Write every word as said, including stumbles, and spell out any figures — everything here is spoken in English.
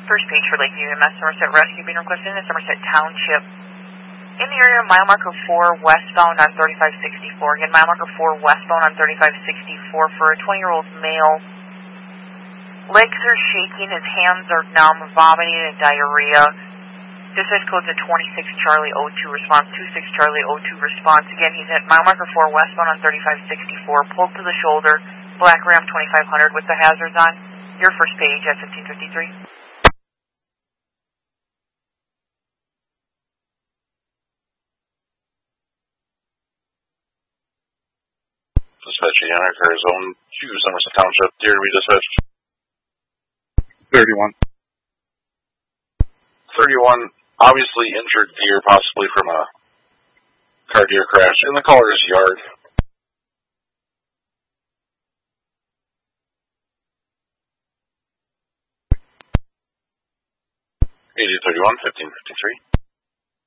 First page for Lakeview E M S, Somerset Rescue being requested in Somerset Township. In the area of mile marker four westbound on thirty-five sixty-four. Again, mile marker four westbound on thirty-five sixty-four for a twenty-year-old male. Legs are shaking, his hands are numb, vomiting, and diarrhea. Dispatch code's a twenty-six Charlie oh two response, twenty-six Charlie oh two response. Again, he's at mile marker four westbound on thirty-five sixty-four, pulled to the shoulder, black Ram twenty-five hundred with the hazards on. Your first page at fifteen fifty-three. Dispatch, Yannick, Zone two, Somerset Township. Dear to be dispatched. thirty-one. thirty-one, obviously injured deer, possibly from a car deer crash in the caller's yard. eighty thirty-one, fifteen fifty-three.